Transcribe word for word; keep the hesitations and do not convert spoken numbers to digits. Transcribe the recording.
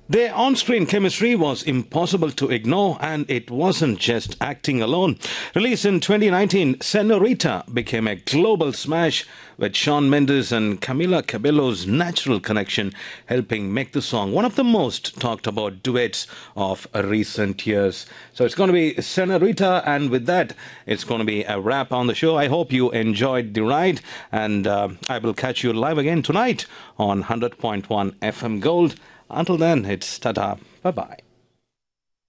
Their on-screen chemistry was impossible to ignore, and it wasn't just acting alone. Released in twenty nineteen, Senorita became a global smash, with Shawn Mendes and Camila Cabello's natural connection helping make the song one of the most talked about duets of recent years. So it's going to be Senorita, and with that, it's going to be a wrap on the show. I hope you enjoyed the ride, and uh, I will catch you live again tonight on one hundred point one F M Gold. Until then, it's ta-ta. Bye-bye.